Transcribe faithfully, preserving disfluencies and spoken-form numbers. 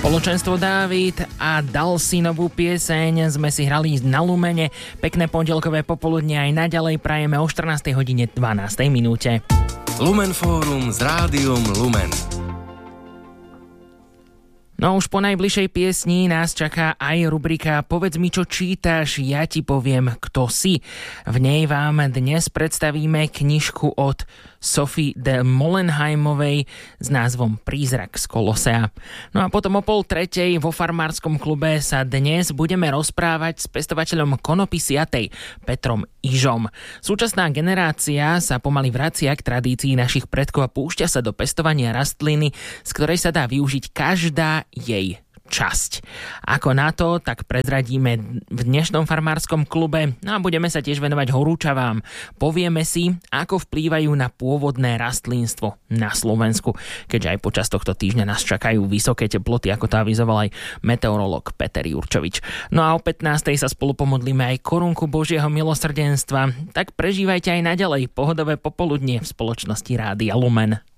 Spoločenstvo Dávid a dal si novú pieseň, sme si hrali na Lumene. Pekné pondelkové popoludne aj naďalej prajeme o štrnástej hodine dvanástej minúte. Lumen Fórum s Rádiom Lumen. No už po najbližšej piesni nás čaká aj rubrika Povedz mi, čo čítaš, ja ti poviem, kto si. V nej vám dnes predstavíme knižku od Sophie de Molenheimovej s názvom Prízrak z Kolosea. No a potom o pol tretej vo farmárskom klube sa dnes budeme rozprávať s pestovateľom konopy siatej Petrom Ižom. Súčasná generácia sa pomaly vracia k tradícii našich predkov a púšťa sa do pestovania rastliny, z ktorej sa dá využiť každá jej časť. Ako na to, tak prezradíme v dnešnom farmárskom klube, no a budeme sa tiež venovať horúčavám. Povieme si, ako vplývajú na pôvodné rastlínstvo na Slovensku, keďže aj počas tohto týždňa nás čakajú vysoké teploty, ako to avizoval aj meteorológ Peter Jurčovič. No a o pätnástej sa spolu pomodlíme aj korunku Božieho milosrdenstva, tak prežívajte aj naďalej pohodové popoludnie v spoločnosti Rádia Lumen.